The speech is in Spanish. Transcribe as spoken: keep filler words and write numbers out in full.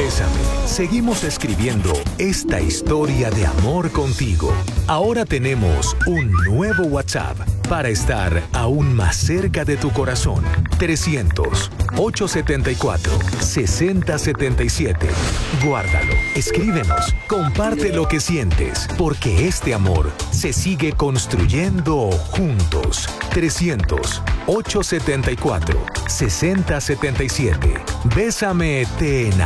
Bésame, seguimos escribiendo esta historia de amor contigo. Ahora tenemos un nuevo WhatsApp para estar aún más cerca de tu corazón. trescientos, ochocientos setenta y cuatro, sesenta setenta y siete. Guárdalo, escríbenos, comparte lo que sientes, porque este amor se sigue construyendo juntos. trescientos, ochocientos setenta y cuatro, sesenta setenta y siete. Bésame, te enamoro.